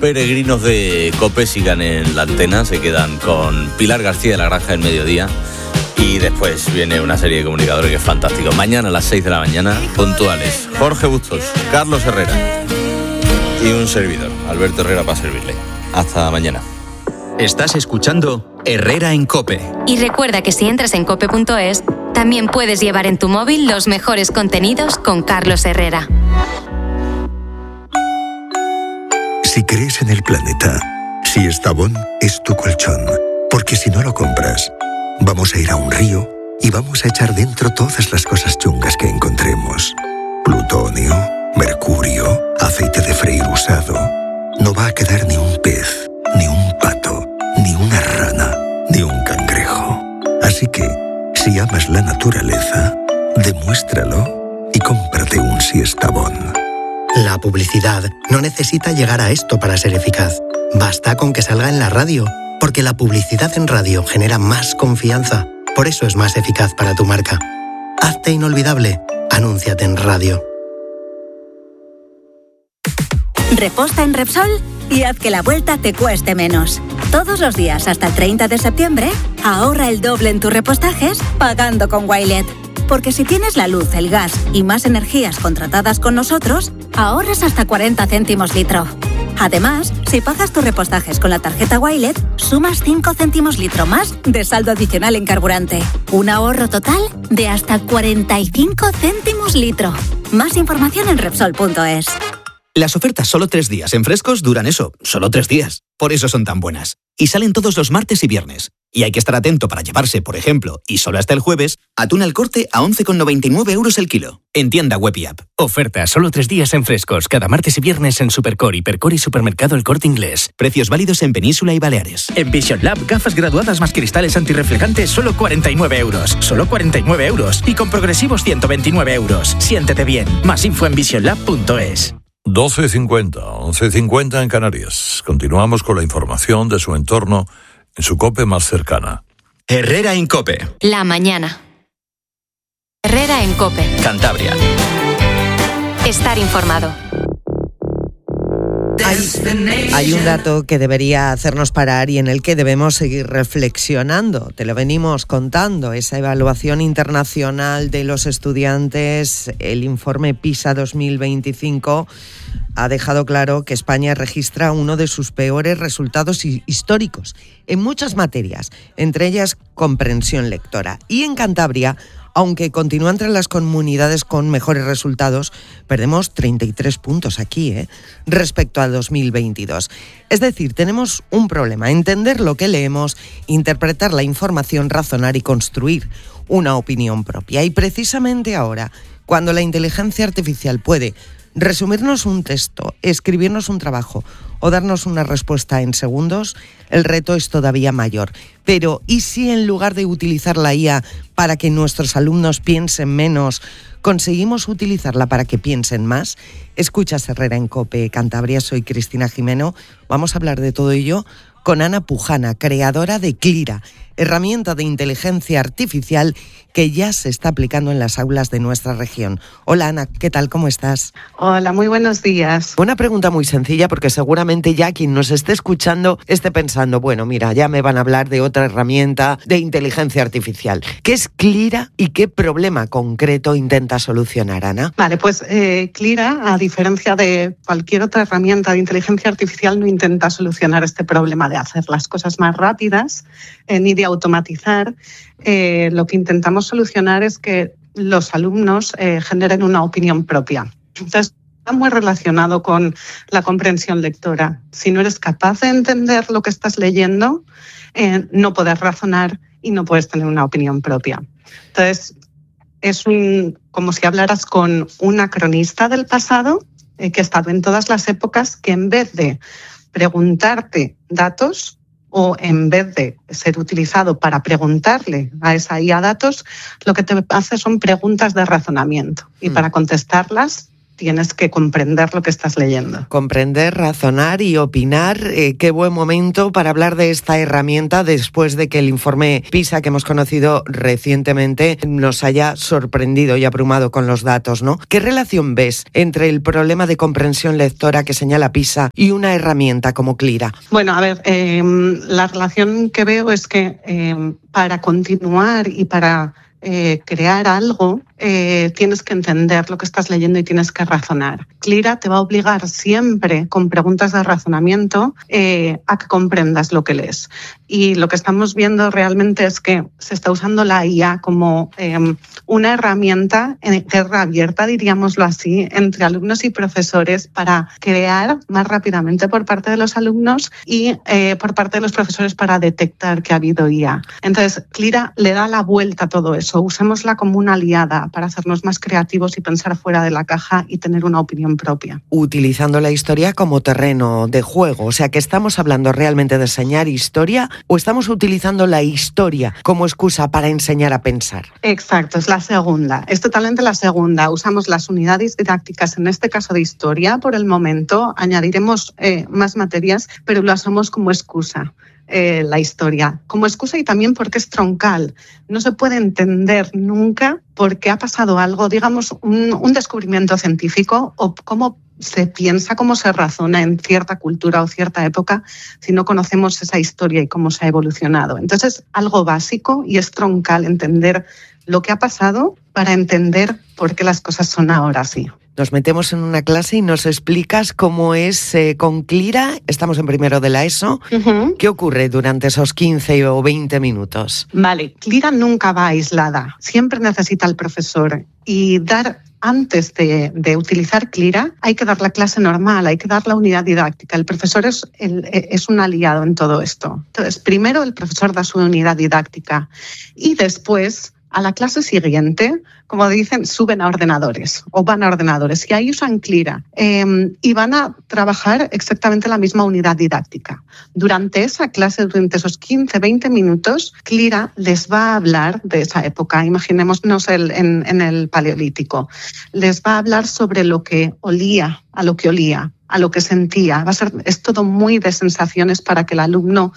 peregrinos de COPE sigan en la antena. Se quedan con Pilar García de la Granja del Mediodía. Y después viene una serie de comunicadores que es fantástico. Mañana a las 6 de la mañana, puntuales. Jorge Bustos, Carlos Herrera y un servidor, Alberto Herrera, para servirle. Hasta mañana. Estás escuchando Herrera en COPE. Y recuerda que si entras en cope.es, también puedes llevar en tu móvil los mejores contenidos con Carlos Herrera. Si crees en el planeta, si Estavón es tu colchón, porque si no lo compras, vamos a ir a un río y vamos a echar dentro todas las cosas chungas que encontremos. Plutonio, mercurio, aceite de freír usado. No va a quedar ni un pez, ni un pato, ni una rana, ni un cangrejo. Así que, si amas la naturaleza, demuéstralo y cómprate un Siestabón. La publicidad no necesita llegar a esto para ser eficaz. Basta con que salga en la radio, porque la publicidad en radio genera más confianza. Por eso es más eficaz para tu marca. Hazte inolvidable. Anúnciate en radio. Reposta en Repsol y haz que la vuelta te cueste menos. Todos los días hasta el 30 de septiembre, ahorra el doble en tus repostajes pagando con Wilet. Porque si tienes la luz, el gas y más energías contratadas con nosotros, ahorras hasta 40 céntimos litro. Además, si pagas tus repostajes con la tarjeta Wilet, sumas 5 céntimos litro más de saldo adicional en carburante. Un ahorro total de hasta 45 céntimos litro. Más información en Repsol.es. Las ofertas solo 3 días en Frescos duran eso, solo 3 días. Por eso son tan buenas. Y salen todos los martes y viernes. Y hay que estar atento para llevarse, por ejemplo, y solo hasta el jueves, atún al corte a 11,99 € el kilo. En tienda web y app. Oferta solo 3 días en Frescos, cada martes y viernes en Supercore, Hipercore y Supermercado El Corte Inglés. Precios válidos en Península y Baleares. En Vision Lab, gafas graduadas más cristales antirreflejantes, solo 49 €. Solo 49 €. Y con progresivos 129 €. Siéntete bien. Más info en visionlab.es. 12:50, 11:50 en Canarias. Continuamos con la información de su entorno en su COPE más cercana. Herrera en COPE. La mañana. Herrera en COPE. Cantabria. Estar informado. Hay un dato que debería hacernos parar y en el que debemos seguir reflexionando. Te lo venimos contando, esa evaluación internacional de los estudiantes, el informe PISA 2025, ha dejado claro que España registra uno de sus peores resultados históricos en muchas materias, entre ellas comprensión lectora. Y en Cantabria, aunque continúa entre las comunidades con mejores resultados, perdemos 33 puntos aquí, respecto al 2022. Es decir, tenemos un problema: entender lo que leemos, interpretar la información, razonar y construir una opinión propia. Y precisamente ahora, cuando la inteligencia artificial puede resumirnos un texto, escribirnos un trabajo o darnos una respuesta en segundos, el reto es todavía mayor. Pero, ¿y si en lugar de utilizar la IA para que nuestros alumnos piensen menos, conseguimos utilizarla para que piensen más? Escuchas Herrera en COPE Cantabria, soy Cristina Jimeno. Vamos a hablar de todo ello con Ana Pujana, creadora de Clira, herramienta de inteligencia artificial que ya se está aplicando en las aulas de nuestra región. Hola Ana, ¿qué tal? ¿Cómo estás? Hola, muy buenos días. Una pregunta muy sencilla, porque seguramente ya quien nos esté escuchando esté pensando, bueno, mira, ya me van a hablar de otra herramienta de inteligencia artificial. ¿Qué es Clira y qué problema concreto intenta solucionar, Ana? Vale, pues Clira, a diferencia de cualquier otra herramienta de inteligencia artificial, no intenta solucionar este problema de hacer las cosas más rápidas ni de automatizar. Lo que intentamos solucionar es que los alumnos generen una opinión propia. Entonces, está muy relacionado con la comprensión lectora. Si no eres capaz de entender lo que estás leyendo, no puedes razonar y no puedes tener una opinión propia. Entonces, es como si hablaras con una cronista del pasado que ha estado en todas las épocas, que en vez de preguntarte datos o en vez de ser utilizado para preguntarle a esa IA datos, lo que te hace son preguntas de razonamiento. Y para contestarlas tienes que comprender lo que estás leyendo. Comprender, razonar y opinar. Qué buen momento para hablar de esta herramienta después de que el informe PISA que hemos conocido recientemente nos haya sorprendido y abrumado con los datos, ¿no? ¿Qué relación ves entre el problema de comprensión lectora que señala PISA y una herramienta como Clira? Bueno, a ver, la relación que veo es que para continuar y para crear algo, tienes que entender lo que estás leyendo y tienes que razonar. Clira te va a obligar siempre, con preguntas de razonamiento, a que comprendas lo que lees. Y lo que estamos viendo realmente es que se está usando la IA como una herramienta en guerra abierta, diríamoslo así, entre alumnos y profesores para crear más rápidamente por parte de los alumnos y por parte de los profesores para detectar que ha habido IA. Entonces, Clira le da la vuelta a todo eso. Usémosla como una aliada para hacernos más creativos y pensar fuera de la caja y tener una opinión propia. Utilizando la historia como terreno de juego, o sea que estamos hablando realmente de enseñar historia o estamos utilizando la historia como excusa para enseñar a pensar. Exacto, es la segunda, es totalmente la segunda. Usamos las unidades didácticas, en este caso de historia, por el momento, añadiremos más materias, pero lo hacemos como excusa. La historia como excusa y también porque es troncal. No se puede entender nunca por qué ha pasado algo, digamos, un descubrimiento científico o cómo se piensa, cómo se razona en cierta cultura o cierta época si no conocemos esa historia y cómo se ha evolucionado. Entonces, algo básico y es troncal entender lo que ha pasado para entender por qué las cosas son ahora así. Nos metemos en una clase y nos explicas cómo es con Clira. Estamos en primero de la ESO. Uh-huh. ¿Qué ocurre durante esos 15 o 20 minutos? Vale, Clira nunca va aislada. Siempre necesita al profesor. Y antes de utilizar Clira, hay que dar la clase normal, hay que dar la unidad didáctica. El profesor es un aliado en todo esto. Entonces, primero el profesor da su unidad didáctica y después, a la clase siguiente, como dicen, suben a ordenadores o van a ordenadores y ahí usan Clira y van a trabajar exactamente la misma unidad didáctica. Durante esa clase, durante esos 15-20 minutos, Clira les va a hablar de esa época. Imaginémonos en el Paleolítico. Les va a hablar sobre lo que olía, a lo que sentía. Es todo muy de sensaciones para que el alumno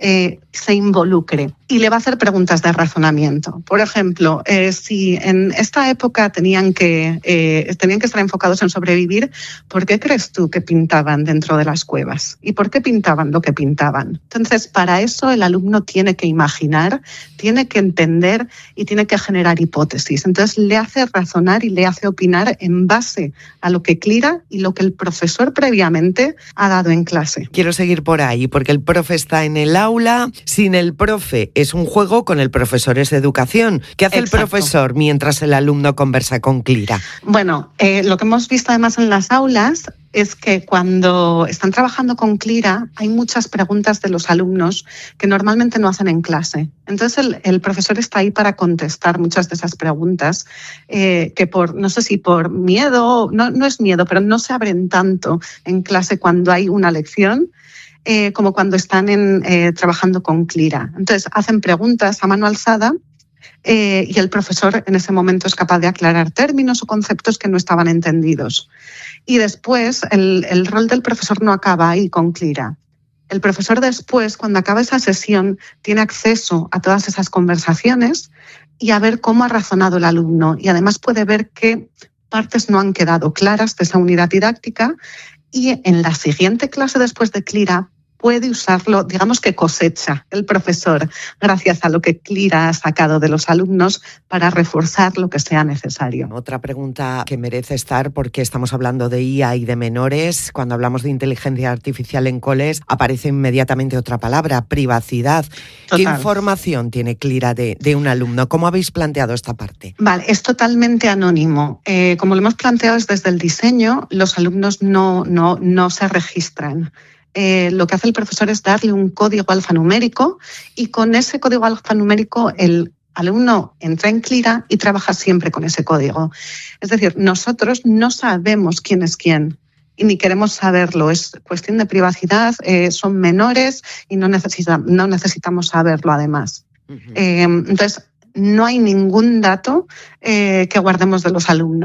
se involucre y le va a hacer preguntas de razonamiento. Por ejemplo, si en esta época tenían que estar enfocados en sobrevivir, ¿por qué crees tú que pintaban dentro de las cuevas? ¿Y por qué pintaban lo que pintaban? Entonces, para eso el alumno tiene que imaginar, tiene que entender y tiene que generar hipótesis. Entonces, le hace razonar y le hace opinar en base a lo que Clira y lo que el profesor previamente ha dado en clase. Quiero seguir por ahí, porque el profe está en el aula. Sin el profe es un juego, con el profesor es educación. ¿Qué hace Exacto. el profesor mientras el alumno conversa con Clira? Bueno, lo que hemos visto además en las aulas es que cuando están trabajando con Clira hay muchas preguntas de los alumnos que normalmente no hacen en clase. Entonces el profesor está ahí para contestar muchas de esas preguntas que no sé si por miedo, no es miedo, pero no se abren tanto en clase cuando hay una lección. Como cuando están trabajando con Clira. Entonces hacen preguntas a mano alzada y el profesor en ese momento es capaz de aclarar términos o conceptos que no estaban entendidos. Y después el rol del profesor no acaba ahí con Clira. El profesor después, cuando acaba esa sesión, tiene acceso a todas esas conversaciones y a ver cómo ha razonado el alumno. Y además puede ver qué partes no han quedado claras de esa unidad didáctica y en la siguiente clase después de Clira puede usarlo, digamos que cosecha el profesor gracias a lo que Clira ha sacado de los alumnos para reforzar lo que sea necesario. Otra pregunta que merece estar, porque estamos hablando de IA y de menores. Cuando hablamos de inteligencia artificial en coles, aparece inmediatamente otra palabra, privacidad. Total. ¿Qué información tiene Clira de un alumno? ¿Cómo habéis planteado esta parte? Vale, es totalmente anónimo. Como lo hemos planteado desde el diseño, los alumnos no se registran. Lo que hace el profesor es darle un código alfanumérico y con ese código alfanumérico el alumno entra en Clira y trabaja siempre con ese código. Es decir, nosotros no sabemos quién es quién y ni queremos saberlo. Es cuestión de privacidad, son menores y no necesitamos saberlo además. Uh-huh. Entonces, no hay ningún dato que guardemos de los alumnos.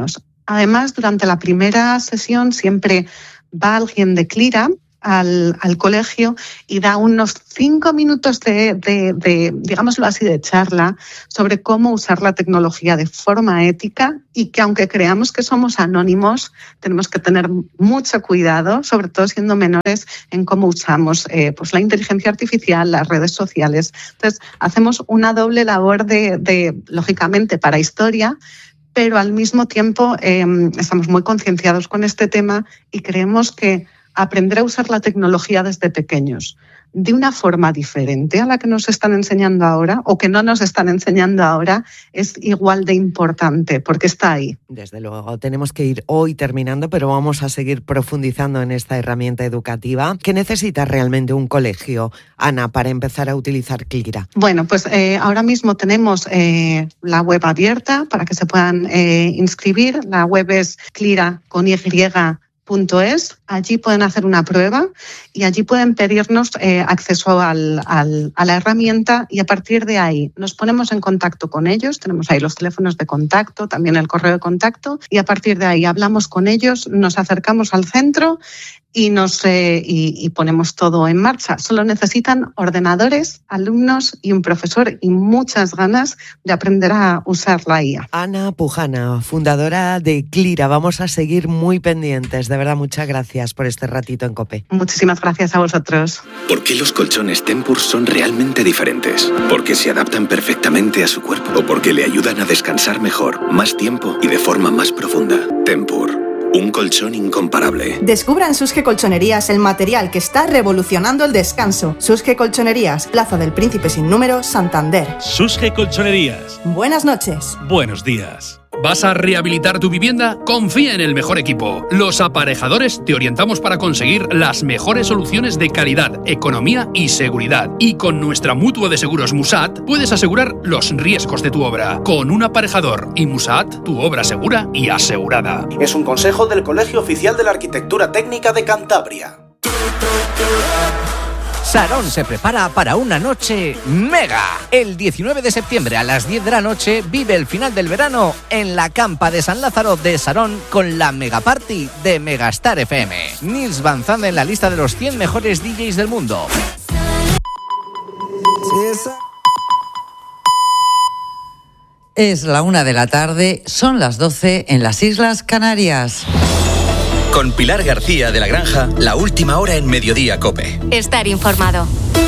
Además, durante la primera sesión siempre va alguien de Clira al colegio y da unos 5 minutos de, digámoslo así, de charla sobre cómo usar la tecnología de forma ética, y que aunque creamos que somos anónimos, tenemos que tener mucho cuidado, sobre todo siendo menores, en cómo usamos pues la inteligencia artificial, las redes sociales. Entonces, hacemos una doble labor lógicamente, para historia, pero al mismo tiempo estamos muy concienciados con este tema y creemos que aprender a usar la tecnología desde pequeños de una forma diferente a la que nos están enseñando ahora o que no nos están enseñando ahora es igual de importante, porque está ahí. Desde luego, tenemos que ir hoy terminando, pero vamos a seguir profundizando en esta herramienta educativa. ¿Qué necesita realmente un colegio, Ana, para empezar a utilizar Clira? Bueno, pues ahora mismo tenemos la web abierta para que se puedan inscribir. La web es clira.es. Allí pueden hacer una prueba y allí pueden pedirnos acceso a la herramienta, y a partir de ahí nos ponemos en contacto con ellos. Tenemos ahí los teléfonos de contacto, también el correo de contacto, y a partir de ahí hablamos con ellos, nos acercamos al centro y ponemos todo en marcha. Solo necesitan ordenadores, alumnos y un profesor y muchas ganas de aprender a usar la IA. Ana Pujana, fundadora de Clira. Vamos a seguir muy pendientes. De verdad, muchas gracias por este ratito en COPE. Muchísimas gracias a vosotros. ¿Por qué los colchones Tempur son realmente diferentes? Porque se adaptan perfectamente a su cuerpo o porque le ayudan a descansar mejor, más tiempo y de forma más profunda. Tempur. Un colchón incomparable. Descubra en Susge Colchonerías el material que está revolucionando el descanso. Susge Colchonerías, Plaza del Príncipe sin número, Santander. Susge Colchonerías. Buenas noches. Buenos días. ¿Vas a rehabilitar tu vivienda? Confía en el mejor equipo. Los Aparejadores te orientamos para conseguir las mejores soluciones de calidad, economía y seguridad. Y con nuestra mutua de seguros Musat puedes asegurar los riesgos de tu obra. Con un aparejador y Musat, tu obra segura y asegurada. Es un consejo del Colegio Oficial de la Arquitectura Técnica de Cantabria. Sarón se prepara para una noche mega. El 19 de septiembre a las 10 de la noche vive el final del verano en la campa de San Lázaro de Sarón con la mega party de Megastar FM. Nils Van Zandt en la lista de los 100 mejores DJs del mundo. Es la 1 de la tarde, son las 12 en las Islas Canarias. Con Pilar García de la Granja, la última hora en Mediodía COPE. Estar informado.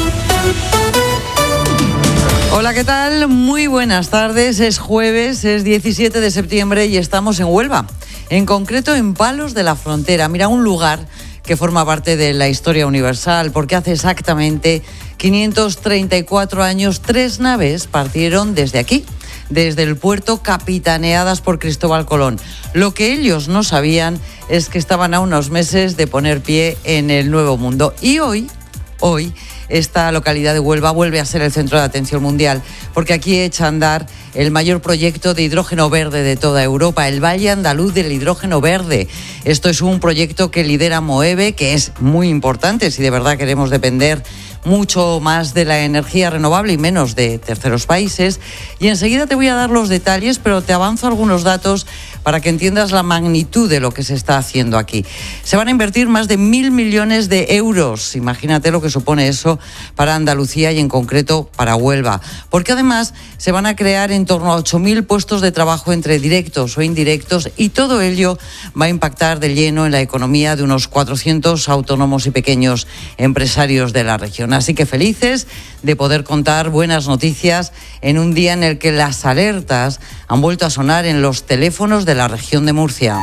Hola, ¿qué tal? Muy buenas tardes. Es jueves, es 17 de septiembre y estamos en Huelva. En concreto en Palos de la Frontera. Mira, un lugar que forma parte de la historia universal, porque hace exactamente 534 años 3 naves partieron desde aquí, desde el puerto, capitaneadas por Cristóbal Colón. Lo que ellos no sabían es que estaban a unos meses de poner pie en el Nuevo Mundo. Y hoy, esta localidad de Huelva vuelve a ser el centro de atención mundial, porque aquí echa a andar el mayor proyecto de hidrógeno verde de toda Europa, el Valle Andaluz del Hidrógeno Verde. Esto es un proyecto que lidera Moeve, que es muy importante si de verdad queremos depender mucho más de la energía renovable y menos de terceros países. Y enseguida te voy a dar los detalles, pero te avanzo algunos datos para que entiendas la magnitud de lo que se está haciendo aquí. Se van a invertir más de 1.000 millones de euros. Imagínate lo que supone eso para Andalucía y en concreto para Huelva. Porque además se van a crear en torno a 8.000 puestos de trabajo entre directos o indirectos, y todo ello va a impactar de lleno en la economía de unos 400 autónomos y pequeños empresarios de la región. Así que felices de poder contar buenas noticias en un día en el que las alertas han vuelto a sonar en los teléfonos de la región de Murcia.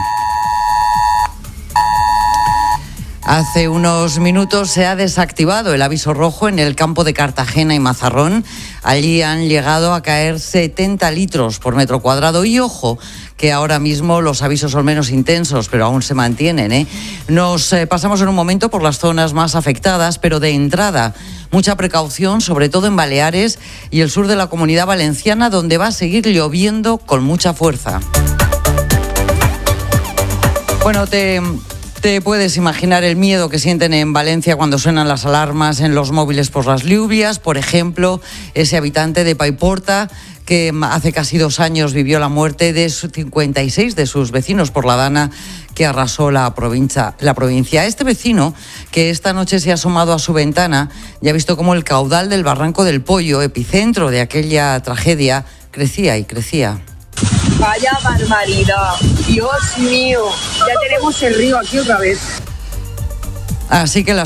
Hace unos minutos se ha desactivado el aviso rojo en el campo de Cartagena y Mazarrón. Allí han llegado a caer 70 litros por metro cuadrado y ojo que ahora mismo los avisos son menos intensos, pero aún se mantienen, Nos pasamos en un momento por las zonas más afectadas, pero de entrada mucha precaución, sobre todo en Baleares y el sur de la Comunidad Valenciana, donde va a seguir lloviendo con mucha fuerza. Bueno, te Te puedes imaginar el miedo que sienten en Valencia cuando suenan las alarmas en los móviles por las lluvias. Por ejemplo, ese habitante de Paiporta que hace casi 2 años vivió la muerte de 56 de sus vecinos por la dana que arrasó la provincia. Este vecino, que esta noche se ha asomado a su ventana, ya ha visto cómo el caudal del Barranco del Pollo, epicentro de aquella tragedia, crecía y crecía. Vaya barbaridad, Dios mío, ya tenemos el río aquí otra vez. Así que las